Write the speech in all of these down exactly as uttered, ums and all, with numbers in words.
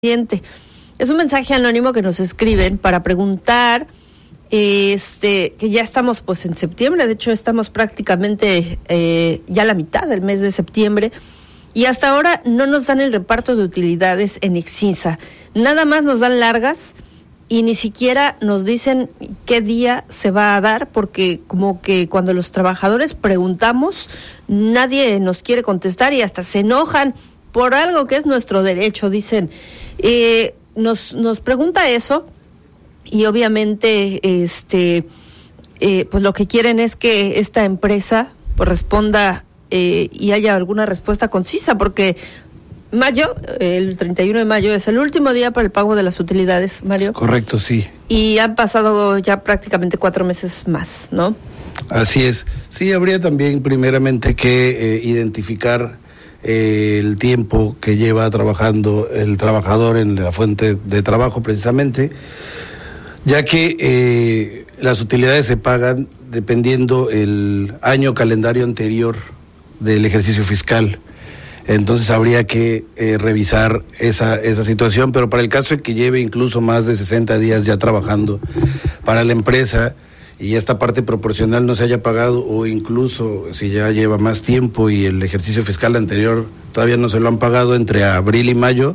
Es un mensaje anónimo que nos escriben para preguntar, este, que ya estamos pues en septiembre, de hecho estamos prácticamente eh, ya a la mitad del mes de septiembre y hasta ahora no nos dan el reparto de utilidades en Exinsa, nada más nos dan largas y ni siquiera nos dicen qué día se va a dar, porque como que cuando los trabajadores preguntamos, nadie nos quiere contestar y hasta se enojan por algo que es nuestro derecho, dicen. Eh, nos nos pregunta eso y obviamente este eh, pues lo que quieren es que esta empresa pues responda eh, y haya alguna respuesta concisa, porque mayo, el treinta y uno de mayo es el último día para el pago de las utilidades, Mario. Correcto, sí. Y han pasado ya prácticamente cuatro meses más, ¿no? Así es. Sí, habría también primeramente que eh, identificar Eh, el tiempo que lleva trabajando el trabajador en la fuente de trabajo precisamente, ya que eh, las utilidades se pagan dependiendo el año calendario anterior del ejercicio fiscal. Entonces habría que eh, revisar esa, esa situación, pero para el caso de que lleve incluso más de sesenta días ya trabajando para la empresa y esta parte proporcional no se haya pagado, o incluso si ya lleva más tiempo y el ejercicio fiscal anterior todavía no se lo han pagado entre abril y mayo,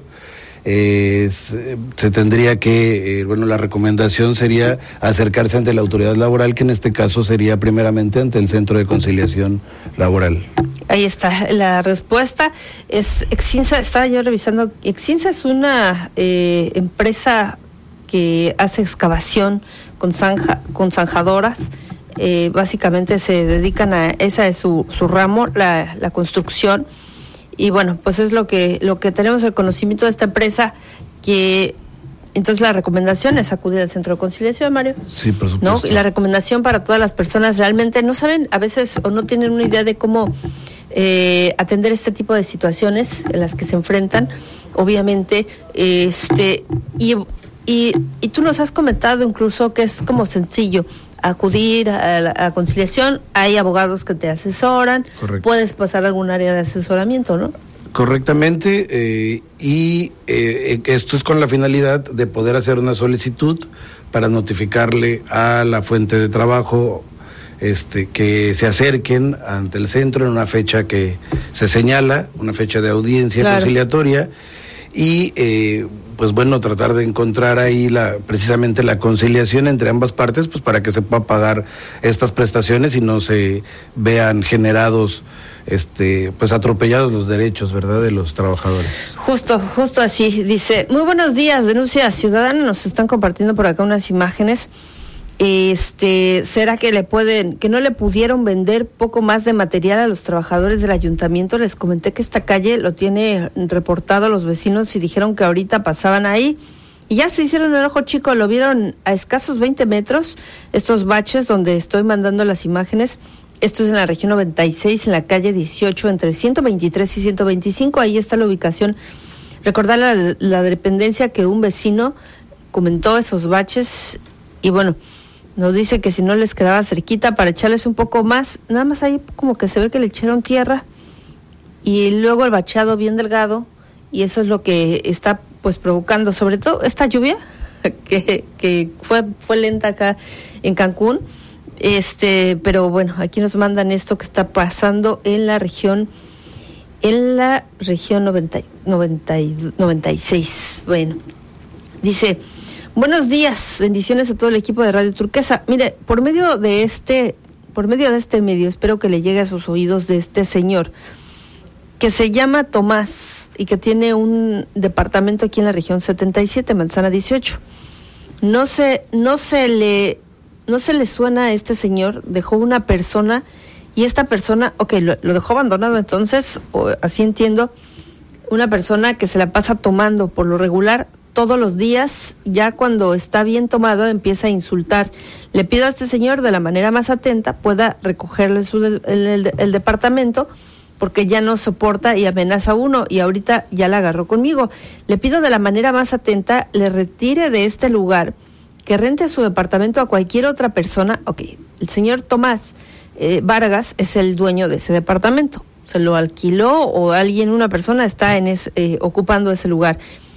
eh, se, se tendría que, eh, bueno, la recomendación sería acercarse ante la autoridad laboral, que en este caso sería primeramente ante el Centro de Conciliación Laboral. Ahí está la respuesta. Es Exinsa, estaba yo revisando, Exinsa es una eh, empresa que hace excavación con zanja, con zanjadoras, eh, básicamente se dedican a, esa es su, su ramo, la, la construcción, y bueno, pues es lo que, lo que tenemos el conocimiento de esta empresa, que entonces la recomendación es acudir al Centro de Conciliación, Mario. Sí, por supuesto. ¿No? Y la recomendación para todas las personas realmente no saben a veces o no tienen una idea de cómo eh, atender este tipo de situaciones en las que se enfrentan, obviamente, este, y Y, y tú nos has comentado incluso que es como sencillo acudir a la a conciliación, hay abogados que te asesoran. Correcto. Puedes pasar a algún área de asesoramiento, ¿no? Correctamente, eh, y eh, esto es con la finalidad de poder hacer una solicitud para notificarle a la fuente de trabajo este, que se acerquen ante el centro en una fecha que se señala, una fecha de audiencia claro. conciliatoria, y eh, pues bueno, tratar de encontrar ahí la precisamente la conciliación entre ambas partes, pues para que se pueda pagar estas prestaciones y no se vean generados, este, pues atropellados los derechos, ¿verdad?, de los trabajadores. Justo, justo así, dice, muy buenos días, denuncia ciudadana, nos están compartiendo por acá unas imágenes. Este, ¿será que le pueden, que no le pudieron vender poco más de material a los trabajadores del ayuntamiento? Les comenté que esta calle lo tiene reportado los vecinos y dijeron que ahorita pasaban ahí y ya se hicieron el ojo chico, lo vieron a escasos veinte metros, estos baches donde estoy mandando las imágenes. Esto es en la región noventa y seis, en la calle dieciocho, entre ciento veintitrés y ciento veinticinco, ahí está la ubicación. Recordar la, la dependencia que un vecino comentó esos baches y bueno, nos dice que si no les quedaba cerquita para echarles un poco más, nada más ahí como que se ve que le echaron tierra y luego el bachado bien delgado, y eso es lo que está pues provocando sobre todo esta lluvia que, que fue, fue lenta acá en Cancún, este, pero bueno, aquí nos mandan esto que está pasando en la región, en la región noventa, noventa, noventa y seis. Bueno, dice: buenos días, bendiciones a todo el equipo de Radio Turquesa. Mire, por medio de este, por medio de este medio, espero que le llegue a sus oídos de este señor, que se llama Tomás y que tiene un departamento aquí en la región setenta y siete, Manzana dieciocho. No se, no se le, no se le suena a este señor, dejó una persona, y esta persona, ok, lo, lo dejó abandonado entonces, o así entiendo, una persona que se la pasa tomando por lo regular todos los días, ya cuando está bien tomado empieza a insultar. Le pido a este señor de la manera más atenta pueda recogerle su el, el, el departamento, porque ya no soporta y amenaza a uno, y ahorita ya la agarró conmigo. Le pido de la manera más atenta le retire de este lugar, que rente su departamento a cualquier otra persona. Ok, el señor Tomás eh, Vargas es el dueño de ese departamento, se lo alquiló o alguien, una persona está en es, eh, ocupando ese lugar.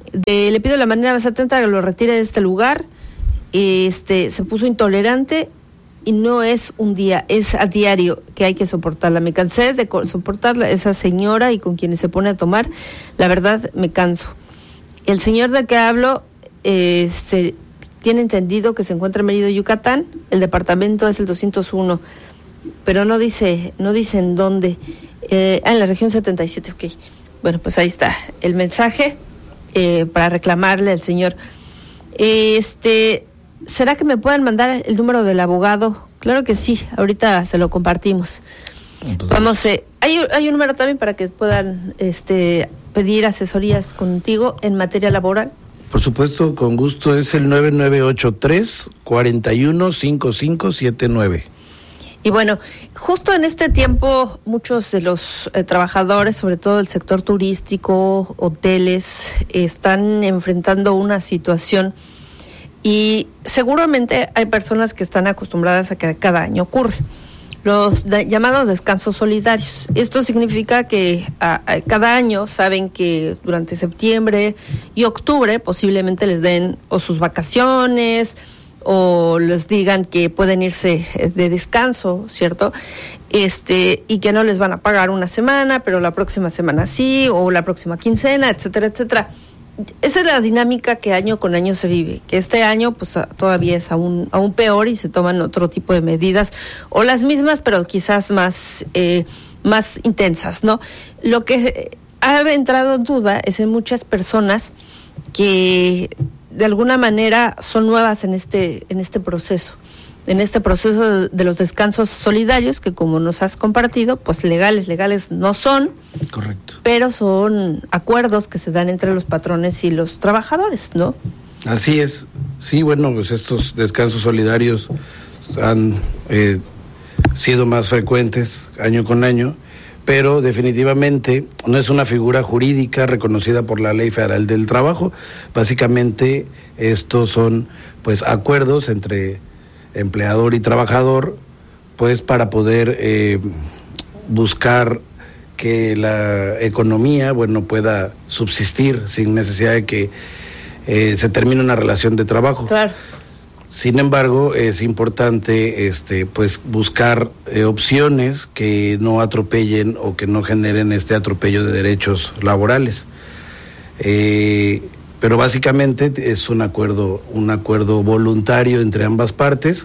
de, le pido de la manera más atenta que lo retire de este lugar. Este, se puso intolerante y no es un día, es a diario que hay que soportarla. Me cansé de soportarla, esa señora y con quienes se pone a tomar, la verdad me canso. El señor del que hablo, este, tiene entendido que se encuentra en Mérida, Yucatán, el departamento es el doscientos uno, pero no dice, no dice en dónde, eh, ah, en la región setenta y siete, ok. Bueno, pues ahí está el mensaje eh, para reclamarle al señor. Este, ¿será que me pueden mandar el número del abogado? Claro que sí, ahorita se lo compartimos. Entonces, vamos, eh, hay, hay un número también para que puedan este, pedir asesorías contigo en materia laboral. Por supuesto, con gusto, es el nueve nueve ocho tres, cuatro uno cinco cinco siete nueve. Y bueno, justo en este tiempo muchos de los eh, trabajadores, sobre todo del sector turístico, hoteles, eh, están enfrentando una situación y seguramente hay personas que están acostumbradas a que cada año ocurre. Los de, llamados descansos solidarios. Esto significa que a, a, cada año saben que durante septiembre y octubre posiblemente les den o sus vacaciones o les digan que pueden irse de descanso, ¿cierto? Este, y que no les van a pagar una semana, pero la próxima semana sí, o la próxima quincena, etcétera, etcétera. Esa es la dinámica que año con año se vive, que este año pues todavía es aún, aún peor y se toman otro tipo de medidas, o las mismas, pero quizás más, eh, más intensas, ¿no? Lo que ha entrado en duda es en muchas personas que de alguna manera son nuevas en este, en este proceso, en este proceso de los descansos solidarios, que como nos has compartido, pues legales, legales no son. Correcto. Pero son acuerdos que se dan entre los patrones y los trabajadores, ¿no? Así es. Sí, bueno, pues estos descansos solidarios han eh, sido más frecuentes año con año, pero definitivamente no es una figura jurídica reconocida por la Ley Federal del Trabajo. Básicamente estos son pues acuerdos entre empleador y trabajador, pues para poder eh, buscar que la economía, bueno, pueda subsistir sin necesidad de que eh, se termine una relación de trabajo. Claro. Sin embargo, es importante este, pues buscar eh, opciones que no atropellen o que no generen este atropello de derechos laborales. Eh, pero básicamente es un acuerdo, un acuerdo voluntario entre ambas partes,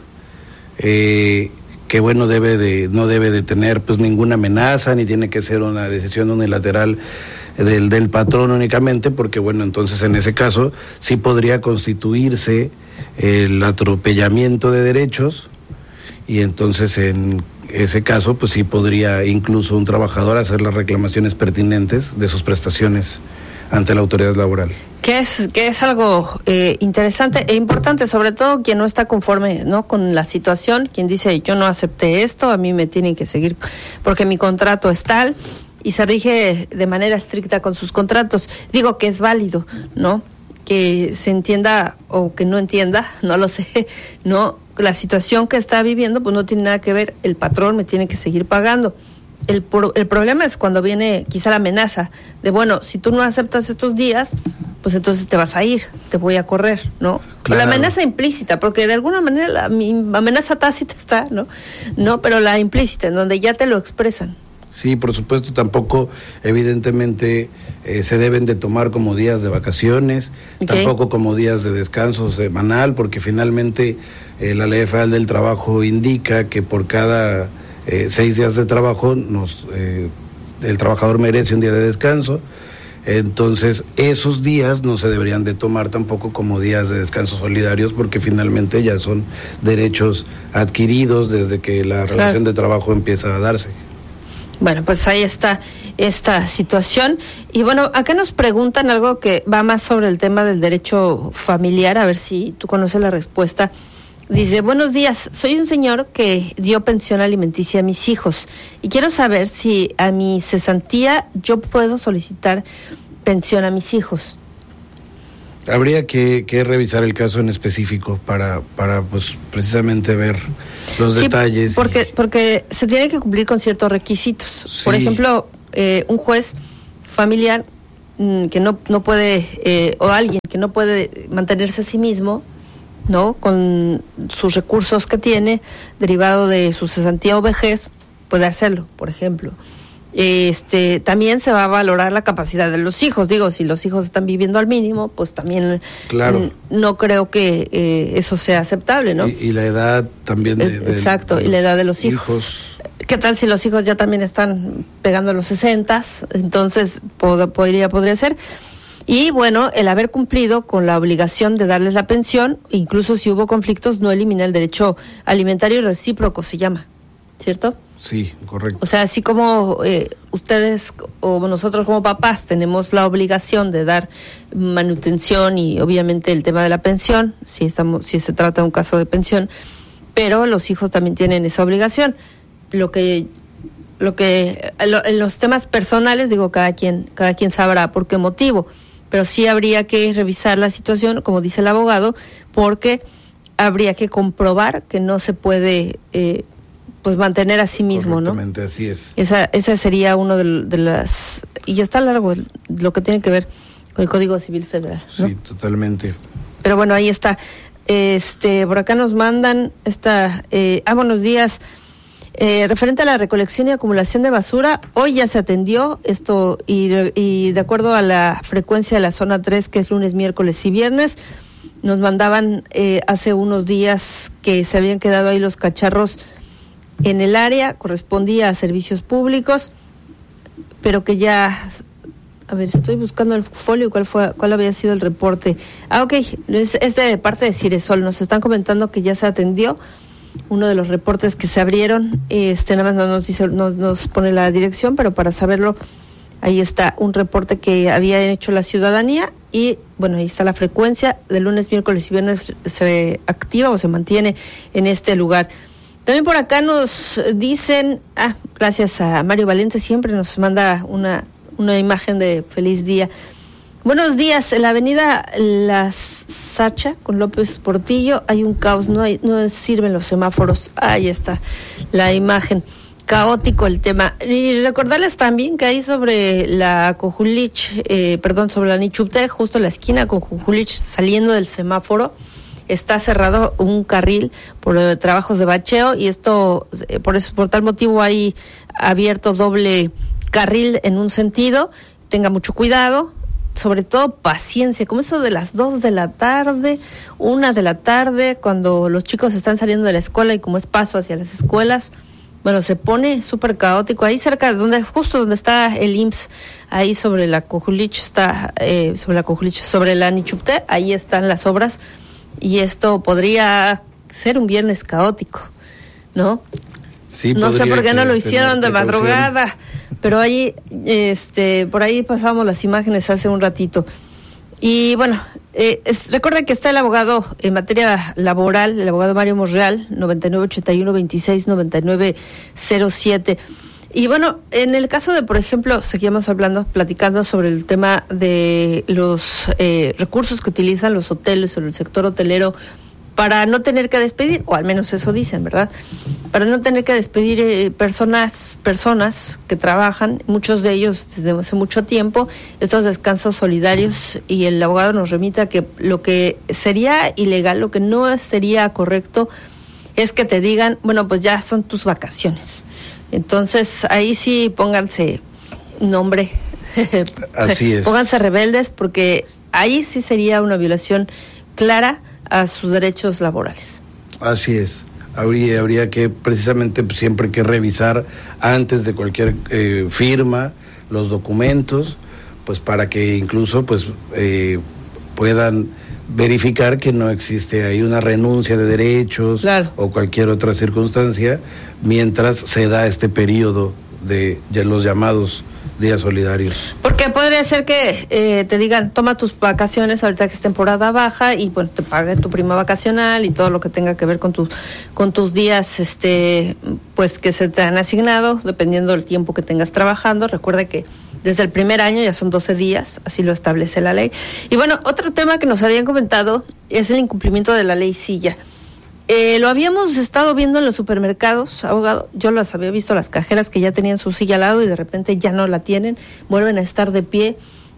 eh, que bueno, debe de, no debe de tener pues ninguna amenaza, ni tiene que ser una decisión unilateral del, del patrón únicamente, porque bueno, entonces en ese caso sí podría constituirse el atropellamiento de derechos, y entonces en ese caso pues sí podría incluso un trabajador hacer las reclamaciones pertinentes de sus prestaciones ante la autoridad laboral. Que es, que es algo eh, interesante e importante, sobre todo quien no está conforme, ¿no?, con la situación, quien dice yo no acepté esto, a mí me tienen que seguir porque mi contrato es tal y se rige de manera estricta con sus contratos. Digo que es válido, ¿no?, que se entienda o que no entienda, no lo sé, no, la situación que está viviendo pues no tiene nada que ver, el patrón me tiene que seguir pagando. El, pro, el problema es cuando viene quizá la amenaza de, bueno, si tú no aceptas estos días, pues entonces te vas a ir, te voy a correr, ¿no? Claro. La amenaza implícita, porque de alguna manera la amenaza tácita está, ¿no? No, pero la implícita, en donde ya te lo expresan. Sí, por supuesto, tampoco evidentemente eh, se deben de tomar como días de vacaciones, okay, tampoco como días de descanso semanal, porque finalmente eh, la Ley Federal del Trabajo indica que por cada eh, seis días de trabajo nos, eh, el trabajador merece un día de descanso. Entonces esos días no se deberían de tomar tampoco como días de descanso solidarios, porque finalmente ya son derechos adquiridos desde que la relación claro. de trabajo empieza a darse. Bueno, pues ahí está esta situación. Y bueno, acá nos preguntan algo que va más sobre el tema del derecho familiar, a ver si tú conoces la respuesta. Dice, buenos días, soy un señor que dio pensión alimenticia a mis hijos y quiero saber si a mi cesantía yo puedo solicitar pensión a mis hijos. Habría que, que revisar el caso en específico para, para pues precisamente ver los sí, detalles. Porque, y... porque se tiene que cumplir con ciertos requisitos. Sí. Por ejemplo, eh, un juez familiar que no, no puede, eh, o alguien que no puede mantenerse a sí mismo, ¿no? Con sus recursos que tiene, derivado de su cesantía o vejez, puede hacerlo, por ejemplo. Este, también se va a valorar la capacidad de los hijos. Digo, si los hijos están viviendo al mínimo, pues también claro. n- no creo que eh, eso sea aceptable, ¿no? Y, y la edad también de, de Exacto, de y la edad de los hijos. hijos. ¿Qué tal si los hijos ya también están pegando a los sesentas? Entonces, pod- podría, podría ser. Y bueno, el haber cumplido con la obligación de darles la pensión, incluso si hubo conflictos, no elimina el derecho alimentario y recíproco, se llama, ¿cierto? Sí, correcto. O sea, así como eh, ustedes o nosotros como papás tenemos la obligación de dar manutención y obviamente el tema de la pensión, si estamos, si se trata de un caso de pensión, pero los hijos también tienen esa obligación. Lo que, lo que, lo, en los temas personales, digo, cada quien, cada quien sabrá por qué motivo, pero sí habría que revisar la situación, como dice el abogado, porque habría que comprobar que no se puede eh, pues mantener a sí mismo, ¿no? Correctamente, así es. Esa, esa sería uno de, de las... Y ya está largo el, lo que tiene que ver con el Código Civil Federal, ¿no? Sí, totalmente. Pero bueno, ahí está. Este, por acá nos mandan esta... Eh, ah, buenos días. Eh, referente a la recolección y acumulación de basura, hoy ya se atendió esto y, y de acuerdo a la frecuencia de la zona tres, que es lunes, miércoles y viernes, nos mandaban eh, hace unos días que se habían quedado ahí los cacharros en el área, correspondía a servicios públicos, pero que ya, a ver, estoy buscando el folio, cuál fue, cuál había sido el reporte. Ah, ok, es, es de parte de Ciresol, nos están comentando que ya se atendió uno de los reportes que se abrieron, este nada más no nos dice, no nos pone la dirección, pero para saberlo, ahí está un reporte que había hecho la ciudadanía y bueno, ahí está la frecuencia, de lunes, miércoles y viernes se activa o se mantiene en este lugar. También por acá nos dicen, ah, gracias a Mario Valente, siempre nos manda una, una imagen de feliz día. Buenos días, en la avenida La Sacha con López Portillo hay un caos, no hay, no sirven los semáforos. Ahí está la imagen, caótico el tema. Y recordarles también que ahí sobre la Cojulich, eh, perdón, sobre la Nichupté, justo en la esquina con Cojulich, saliendo del semáforo, está cerrado un carril por eh, trabajos de bacheo y esto, eh, por eso, por tal motivo hay abierto doble carril en un sentido. Tenga mucho cuidado. Sobre todo paciencia, como eso de las dos de la tarde, una de la tarde, cuando los chicos están saliendo de la escuela y como es paso hacia las escuelas, bueno, se pone súper caótico. Ahí cerca de donde, justo donde está el I M S S, ahí sobre la Cojulich, está, eh, sobre la Cojulich, sobre la Nichupté, ahí están las obras y esto podría ser un viernes caótico, ¿no? Sí, no sé por qué no lo hicieron de precaución. madrugada, pero ahí, este, por ahí pasamos las imágenes hace un ratito. Y bueno, eh, es, recuerden que está el abogado en materia laboral, el abogado Mario Monreal, noventa y nueve ochenta y uno veintiséis noventa y nueve cero siete. Y bueno, en el caso de, por ejemplo, seguíamos hablando, platicando sobre el tema de los eh, recursos que utilizan los hoteles o el sector hotelero para no tener que despedir, o al menos eso dicen, ¿verdad? Para no tener que despedir eh, personas, personas que trabajan, muchos de ellos desde hace mucho tiempo, estos descansos solidarios, y el abogado nos remite a que lo que sería ilegal, lo que no sería correcto, es que te digan, bueno, pues ya son tus vacaciones. Entonces, ahí sí pónganse nombre. Así es. Pónganse rebeldes, porque ahí sí sería una violación clara a sus derechos laborales. Así es. Habría, habría que precisamente pues, siempre que revisar antes de cualquier eh, firma los documentos, pues para que incluso pues eh, puedan verificar que no existe ahí una renuncia de derechos, claro, o cualquier otra circunstancia mientras se da este periodo de, de los llamados días solidarios. Porque podría ser que eh, te digan, toma tus vacaciones ahorita que es temporada baja y bueno, te paguen tu prima vacacional y todo lo que tenga que ver con tus con tus días este pues que se te han asignado, dependiendo del tiempo que tengas trabajando. Recuerda que desde el primer año ya son doce días, así lo establece la ley. Y bueno, otro tema que nos habían comentado es el incumplimiento de la ley Silla. Eh, lo habíamos estado viendo en los supermercados, abogado. Yo las había visto, las cajeras que ya tenían su silla al lado y de repente ya no la tienen, vuelven a estar de pie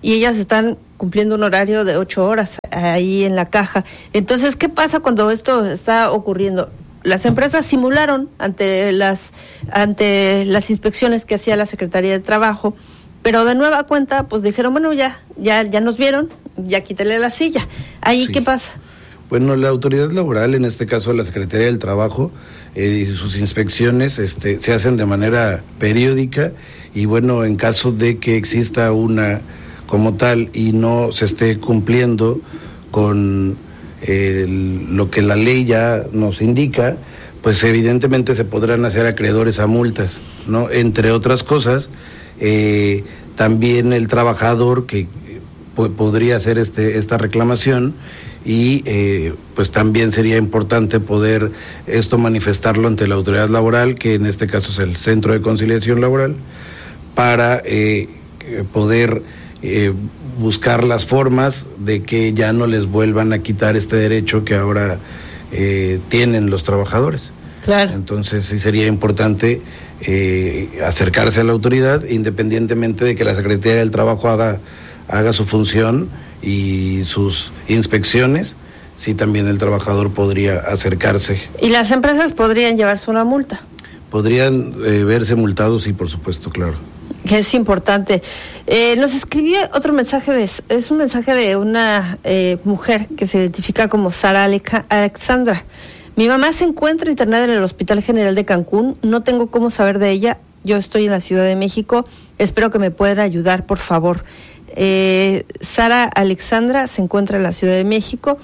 y ellas están cumpliendo un horario de ocho horas ahí en la caja. Entonces, ¿qué pasa cuando esto está ocurriendo? Las empresas simularon ante las ante las inspecciones que hacía la Secretaría de Trabajo, pero de nueva cuenta, pues dijeron, bueno, ya ya ya nos vieron, ya quítale la silla. Ahí, sí. ¿Qué pasa? Bueno, la autoridad laboral, en este caso la Secretaría del Trabajo, eh, sus inspecciones este, se hacen de manera periódica y bueno, en caso de que exista una como tal y no se esté cumpliendo con eh, lo que la ley ya nos indica, pues evidentemente se podrán hacer acreedores a multas, ¿no? Entre otras cosas, eh, también el trabajador que p- podría hacer este esta reclamación y eh, pues también sería importante poder esto manifestarlo ante la autoridad laboral, que en este caso es el Centro de Conciliación Laboral, para eh, poder eh, buscar las formas de que ya no les vuelvan a quitar este derecho que ahora eh, tienen los trabajadores. Claro. Entonces sí sería importante eh, acercarse a la autoridad, independientemente de que la Secretaría del Trabajo haga, haga su función y sus inspecciones, sí también el trabajador podría acercarse. ¿Y las empresas podrían llevarse una multa? Podrían eh, verse multados, sí, por supuesto, claro. Que es importante. Eh, nos escribió otro mensaje, de, es un mensaje de una eh, mujer que se identifica como Sara Aleca, Alexandra. Mi mamá se encuentra internada en el Hospital General de Cancún, no tengo cómo saber de ella, yo estoy en la Ciudad de México, espero que me puedan ayudar, por favor. Eh, Sara Alexandra se encuentra en la Ciudad de México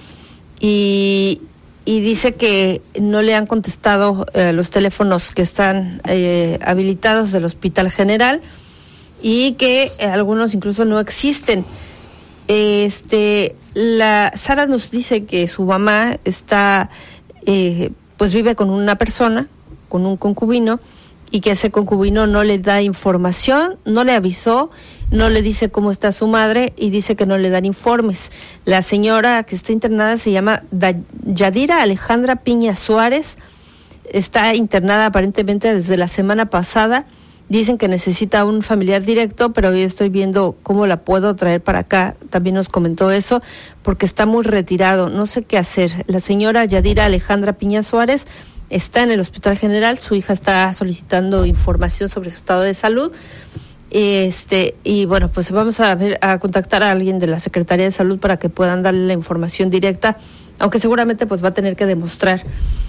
y, y dice que no le han contestado eh, los teléfonos que están eh, habilitados del Hospital General y que eh, algunos incluso no existen. Este, la Sara nos dice que su mamá está, eh, pues vive con una persona, con un concubino, y que ese concubino no le da información, no le avisó, no le dice cómo está su madre y dice que no le dan informes. La señora que está internada se llama da- Yadira Alejandra Piña Suárez, está internada aparentemente desde la semana pasada. Dicen que necesita un familiar directo, pero yo estoy viendo cómo la puedo traer para acá. También nos comentó eso, porque está muy retirado. No sé qué hacer. La señora Yadira Alejandra Piña Suárez está en el Hospital General. Su hija está solicitando información sobre su estado de salud. Este y bueno, pues vamos a ver a contactar a alguien de la Secretaría de Salud para que puedan darle la información directa, aunque seguramente pues va a tener que demostrar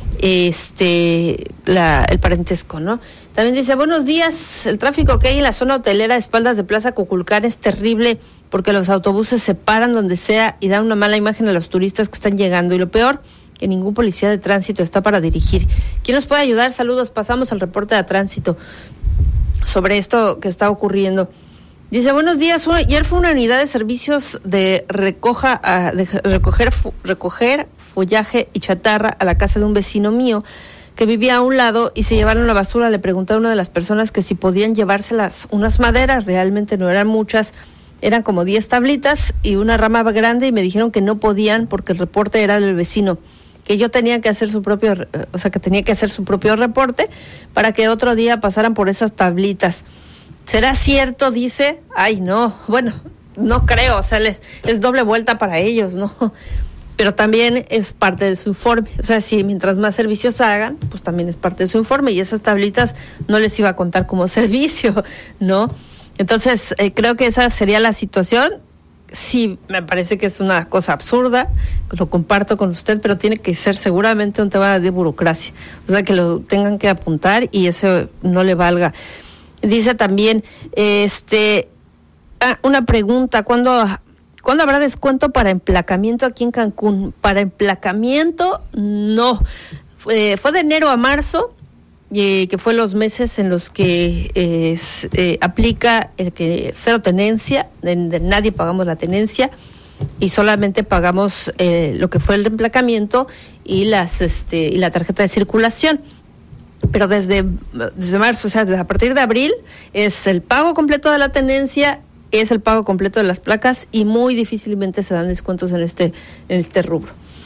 este la el parentesco, ¿no? También dice, buenos días, el tráfico que hay en la zona hotelera a espaldas de Plaza Cuculcán es terrible porque los autobuses se paran donde sea y dan una mala imagen a los turistas que están llegando, y lo peor, que ningún policía de tránsito está para dirigir. ¿Quién nos puede ayudar? Saludos, pasamos al reporte de tránsito sobre esto que está ocurriendo. Dice, buenos días, ayer fue una unidad de servicios de recoja de recoger recoger follaje y chatarra a la casa de un vecino mío que vivía a un lado y se llevaron la basura. Le pregunté a una de las personas que si podían llevárselas unas maderas, realmente no eran muchas, eran como diez tablitas y una rama grande, y me dijeron que no podían porque el reporte era del vecino, que yo tenía que hacer su propio, o sea, que tenía que hacer su propio reporte para que otro día pasaran por esas tablitas. ¿Será cierto? Dice. Ay, no, bueno, no creo, o sea, les, es doble vuelta para ellos, ¿no? Pero también es parte de su informe, o sea, si mientras más servicios hagan, pues también es parte de su informe, y esas tablitas no les iba a contar como servicio, ¿no? Entonces, eh, creo que esa sería la situación. Sí, me parece que es una cosa absurda, lo comparto con usted, pero tiene que ser seguramente un tema de burocracia, o sea, que lo tengan que apuntar y eso no le valga. Dice también, este, ah, una pregunta, ¿cuándo, ¿cuándo habrá descuento para emplacamiento aquí en Cancún? Para emplacamiento, no, fue, fue de enero a marzo, Eh, que fue los meses en los que eh, eh, aplica el que cero tenencia, de, de nadie pagamos la tenencia y solamente pagamos eh, lo que fue el emplacamiento y las este y la tarjeta de circulación. Pero desde, desde marzo, o sea, desde a partir de abril, es el pago completo de la tenencia, es el pago completo de las placas y muy difícilmente se dan descuentos en este, en este rubro.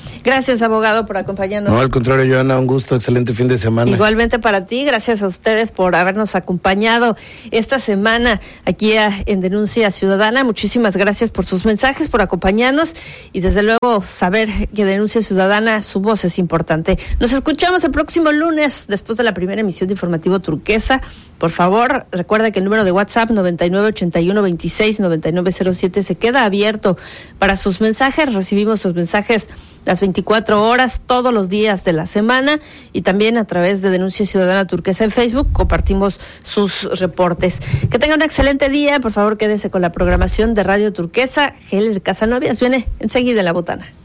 Gracias, abogado, por acompañarnos. No, al contrario, Joana, un gusto, excelente fin de semana. Igualmente para ti, gracias a ustedes por habernos acompañado esta semana aquí a, en Denuncia Ciudadana. Muchísimas gracias por sus mensajes, por acompañarnos y desde luego saber que Denuncia Ciudadana, su voz es importante. Nos escuchamos el próximo lunes, después de la primera emisión de Informativo Turquesa. Por favor, recuerda que el número de WhatsApp noventa y nueve ochenta y uno veintiséis noventa y nueve cero siete se queda abierto para sus mensajes. Recibimos sus mensajes las veinticuatro horas, todos los días de la semana, y también a través de Denuncia Ciudadana Turquesa en Facebook compartimos sus reportes. Que tengan un excelente día. Por favor, quédese con la programación de Radio Turquesa. Heller Casanovias viene enseguida en La Botana.